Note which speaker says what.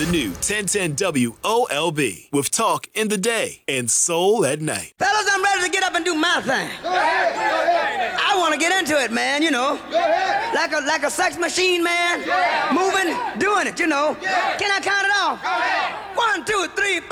Speaker 1: The new 1010 WOLB with talk in the day and soul at night.
Speaker 2: Fellas, I'm ready to get up and do my thing.
Speaker 3: Go ahead.
Speaker 2: I want to get into it, man, you know.
Speaker 3: Go ahead.
Speaker 2: Like a sex machine, man.
Speaker 3: Yeah.
Speaker 2: Moving, doing it, you know.
Speaker 3: Yeah.
Speaker 2: Can I count it off?
Speaker 3: Go ahead.
Speaker 2: 1, 2, 3, 4.